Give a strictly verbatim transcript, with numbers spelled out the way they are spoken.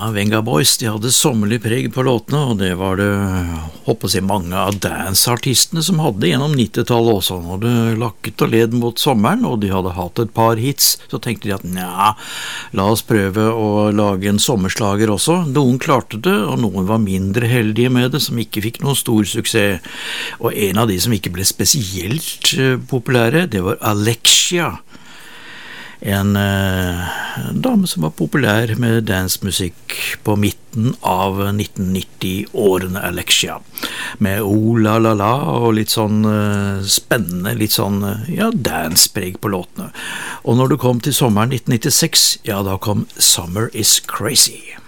Ja, Venga Boys, de hadde sommerlig preg på låtene, og det var det, håper jeg, mange av dance-artistene som hadde gjennom nittitallet også. Når det lakket og led mot sommeren, og de hadde hatt et par hits, så tenkte de at nja, la oss prøve å lage en sommerslager også. Noen klarte det, og noen var mindre heldige med det, som ikke fikk noen stor suksess. Og en av de som ikke ble spesielt populære, det var Alexia. En eh, dame som var populær med dancemusikk på midten av nitten nitti-årene, Alexia, med O La La La og litt sånn eh, spennende, litt sånn eh, ja, dancepreg på låtene. Og når du kom til sommeren nitten nittiseks, ja, da kom Summer is Crazy.